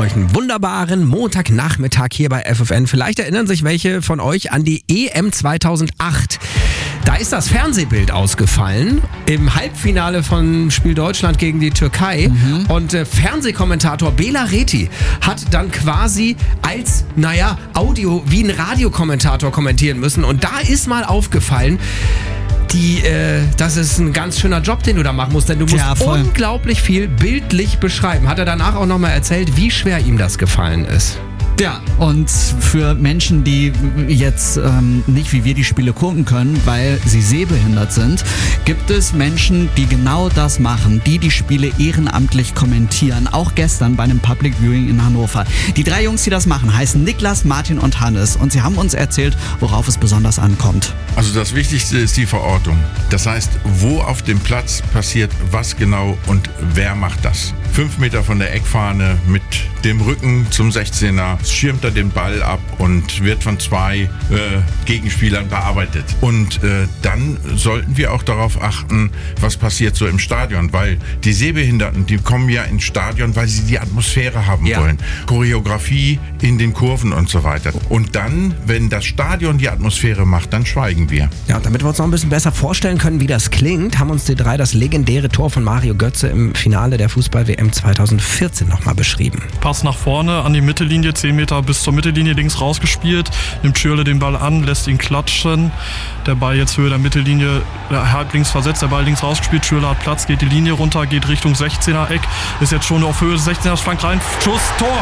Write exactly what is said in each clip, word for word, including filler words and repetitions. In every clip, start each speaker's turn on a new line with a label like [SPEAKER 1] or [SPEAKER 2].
[SPEAKER 1] euch einen wunderbaren Montagnachmittag hier bei F F N. Vielleicht erinnern sich welche von euch an die E M zweitausendacht. Da ist das Fernsehbild ausgefallen im Halbfinale von Spiel Deutschland gegen die Türkei. Mhm. Und äh, Fernsehkommentator Bela Reti hat dann quasi als, naja, Audio wie ein Radiokommentator kommentieren müssen. Und da ist mal aufgefallen, Die, äh, das ist ein ganz schöner Job, den du da machen musst, denn du musst ja, unglaublich viel bildlich beschreiben. Hat er danach auch nochmal erzählt, wie schwer ihm das gefallen ist.
[SPEAKER 2] Ja, und für Menschen, die jetzt ähm, nicht wie wir die Spiele gucken können, weil sie sehbehindert sind, gibt es Menschen, die genau das machen, die die Spiele ehrenamtlich kommentieren. Auch gestern bei einem Public Viewing in Hannover. Die drei Jungs, die das machen, heißen Niklas, Martin und Hannes. Und sie haben uns erzählt, worauf es besonders ankommt.
[SPEAKER 3] Also das Wichtigste ist die Verortung. Das heißt, wo auf dem Platz passiert was genau und wer macht das. Fünf Meter von der Eckfahne mit dem Rücken zum sechzehner schirmt er den Ball ab und wird von zwei äh, Gegenspielern bearbeitet. Und äh, dann sollten wir auch darauf achten, was passiert so im Stadion, weil die Sehbehinderten, die kommen ja ins Stadion, weil sie die Atmosphäre haben ja. wollen. Choreografie in den Kurven und so weiter. Und dann, wenn das Stadion die Atmosphäre macht, dann schweigen wir.
[SPEAKER 1] Ja, und damit wir uns noch ein bisschen besser vorstellen können, wie das klingt, haben uns die drei das legendäre Tor von Mario Götze im Finale der Fußball-W M zweitausendvierzehn nochmal beschrieben.
[SPEAKER 4] Pass nach vorne an die Mittellinie, zehn Meter bis zur Mittellinie links rausgespielt, nimmt Schürrle den Ball an, lässt ihn klatschen. Der Ball jetzt Höhe der Mittellinie, halb links versetzt, der Ball links rausgespielt, Schürrle hat Platz, geht die Linie runter, geht Richtung sechzehner Eck, ist jetzt schon auf Höhe des sechzehners, flankt rein, Schuss, Tor!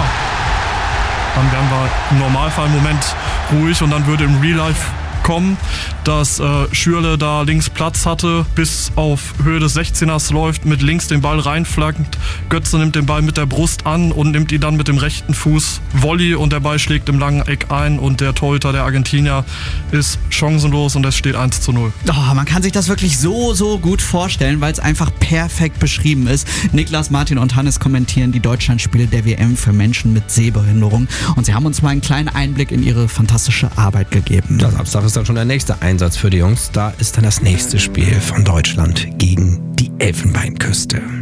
[SPEAKER 4] Dann wären wir im Normalfall im Moment ruhig und dann würde im Real Life kommen, dass äh, Schürrle da links Platz hatte, bis auf Höhe des sechzehners läuft, mit links den Ball reinflankt. Götze nimmt den Ball mit der Brust an und nimmt ihn dann mit dem rechten Fuß Volley und der Ball schlägt im langen Eck ein und der Torhüter der Argentinier ist chancenlos und es steht eins zu null.
[SPEAKER 2] Oh, man kann sich das wirklich so, so gut vorstellen, weil es einfach perfekt beschrieben ist. Niklas, Martin und Hannes kommentieren die Deutschlandspiele der W M für Menschen mit Sehbehinderung und sie haben uns mal einen kleinen Einblick in ihre fantastische Arbeit gegeben.
[SPEAKER 1] Das Samstag ist dann schon der nächste Einsatz für die Jungs. Da ist dann das nächste Spiel von Deutschland gegen die Elfenbeinküste.